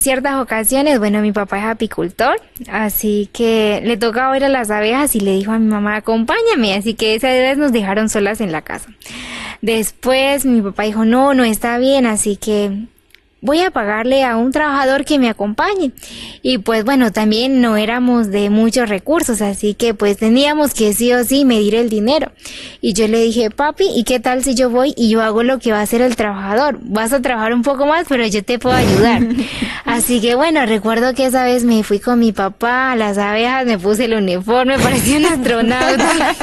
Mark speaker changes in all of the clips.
Speaker 1: Ciertas ocasiones, bueno, mi papá es apicultor, así que le tocaba ir a las abejas y le dijo a mi mamá, acompáñame, así que esa vez nos dejaron solas en la casa. Después mi papá dijo, no, no está bien, así que voy a pagarle a un trabajador que me acompañe. Y pues bueno, también no éramos de muchos recursos, así que pues teníamos que sí o sí medir el dinero. Y yo le dije, papi, ¿y qué tal si yo voy y yo hago lo que va a hacer el trabajador? Vas a trabajar un poco más, pero yo te puedo ayudar. Así que bueno, recuerdo que esa vez me fui con mi papá a las abejas, me puse el uniforme, parecía un astronauta.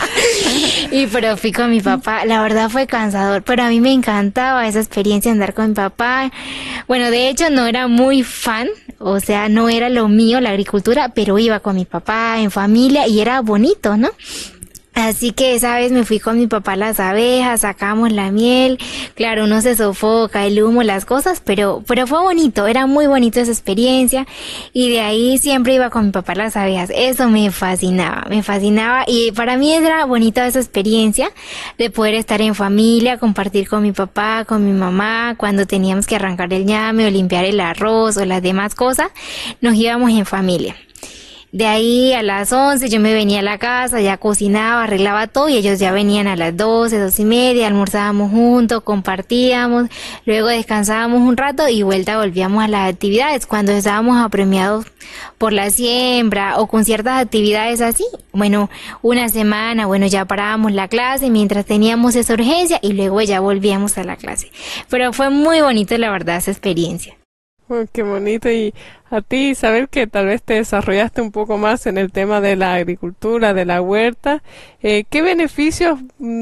Speaker 1: Pero fui con mi papá, la verdad fue cansador, pero a mí me encantaba esa experiencia de andar con mi papá. Bueno, de hecho no era muy fan, o sea, no era lo mío la agricultura, pero iba con mi papá en familia y era bonito, ¿no? Así que esa vez me fui con mi papá a las abejas, sacamos la miel, claro, uno se sofoca, el humo, las cosas, pero fue bonito, era muy bonito esa experiencia y de ahí siempre iba con mi papá a las abejas, eso me fascinaba y para mí era bonita esa experiencia de poder estar en familia, compartir con mi papá, con mi mamá, cuando teníamos que arrancar el ñame o limpiar el arroz o las demás cosas, nos íbamos en familia. De ahí a las 11 yo me venía a la casa, ya cocinaba, arreglaba todo y ellos ya venían a las 12, 12:30, almorzábamos juntos, compartíamos, luego descansábamos un rato y volvíamos a las actividades. Cuando estábamos apremiados por la siembra o con ciertas actividades así, bueno, una semana, bueno, ya parábamos la clase mientras teníamos esa urgencia y luego ya volvíamos a la clase. Pero fue muy bonito la verdad esa experiencia.
Speaker 2: Oh, qué bonito. Y a ti, saber que tal vez te desarrollaste un poco más en el tema de la agricultura, de la huerta, ¿qué beneficios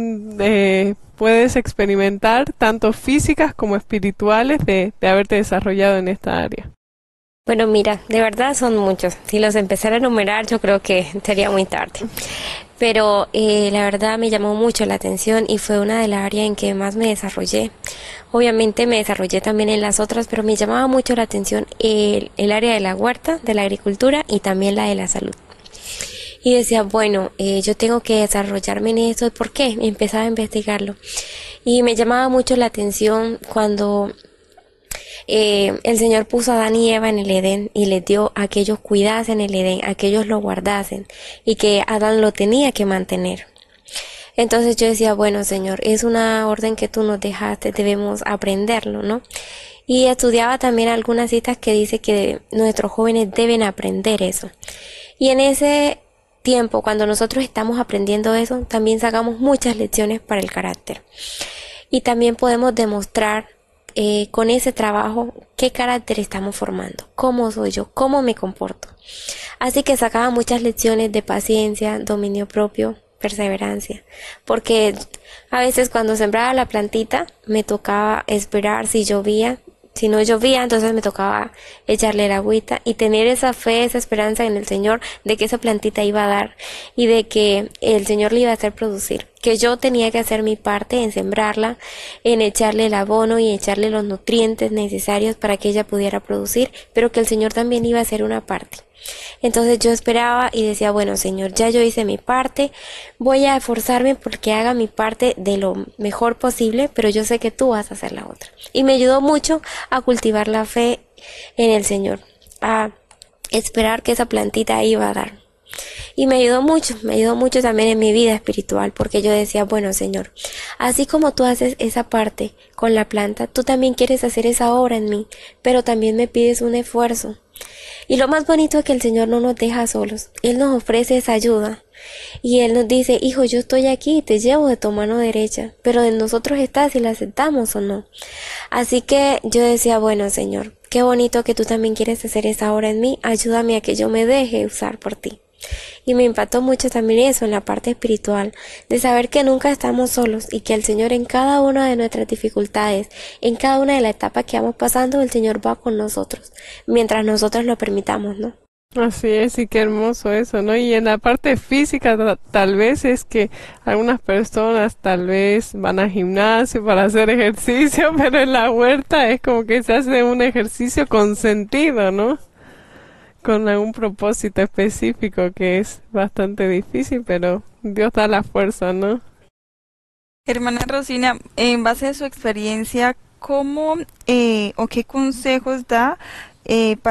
Speaker 2: puedes experimentar, tanto físicas como espirituales, de haberte desarrollado en esta área?
Speaker 3: Bueno, mira, de verdad son muchos. Si los empezara a enumerar, yo creo que sería muy tarde. Pero la verdad me llamó mucho la atención y fue una de las áreas en que más me desarrollé. Obviamente me desarrollé también en las otras, pero me llamaba mucho la atención el área de la huerta, de la agricultura y también la de la salud. Y decía, bueno, yo tengo que desarrollarme en eso. ¿Por qué? Y empezaba a investigarlo. Y me llamaba mucho la atención cuando el Señor puso a Adán y Eva en el Edén y les dio a que ellos cuidasen el Edén, a que ellos lo guardasen y que Adán lo tenía que mantener. Entonces yo decía, bueno, Señor, es una orden que tú nos dejaste, debemos aprenderlo, ¿no? Y estudiaba también algunas citas que dice que nuestros jóvenes deben aprender eso. Y en ese tiempo, cuando nosotros estamos aprendiendo eso, también sacamos muchas lecciones para el carácter. Y también podemos demostrar con ese trabajo qué carácter estamos formando, cómo soy yo, cómo me comporto. Así que sacaba muchas lecciones de paciencia, dominio propio, perseverancia, porque a veces cuando sembraba la plantita me tocaba esperar si llovía. Si no llovía, entonces me tocaba echarle la agüita y tener esa fe, esa esperanza en el Señor de que esa plantita iba a dar y de que el Señor le iba a hacer producir. Que yo tenía que hacer mi parte en sembrarla, en echarle el abono y echarle los nutrientes necesarios para que ella pudiera producir, pero que el Señor también iba a hacer una parte. Entonces yo esperaba y decía, bueno, Señor, ya yo hice mi parte, voy a esforzarme porque haga mi parte de lo mejor posible, pero yo sé que tú vas a hacer la otra. Y me ayudó mucho a cultivar la fe en el Señor, a esperar que esa plantita iba a dar. Y me ayudó mucho también en mi vida espiritual, porque yo decía, bueno, Señor, así como tú haces esa parte con la planta, tú también quieres hacer esa obra en mí, pero también me pides un esfuerzo. Y lo más bonito es que el Señor no nos deja solos, Él nos ofrece esa ayuda. Y Él nos dice, hijo, yo estoy aquí, te llevo de tu mano derecha, pero de nosotros está si la aceptamos o no. Así que yo decía, bueno, Señor, qué bonito que tú también quieres hacer esa obra en mí, ayúdame a que yo me deje usar por ti. Y me impactó mucho también eso en la parte espiritual, de saber que nunca estamos solos y que el Señor en cada una de nuestras dificultades, en cada una de las etapas que vamos pasando, el Señor va con nosotros, mientras nosotros lo permitamos, ¿no?
Speaker 2: Así es, y qué hermoso eso, ¿no? Y en la parte física tal vez es que algunas personas tal vez van al gimnasio para hacer ejercicio, pero en la huerta es como que se hace un ejercicio con sentido, ¿no? Con algún propósito específico que es bastante difícil, pero Dios da la fuerza, ¿no?
Speaker 4: Hermana Rosina, en base a su experiencia, ¿cómo o qué consejos da para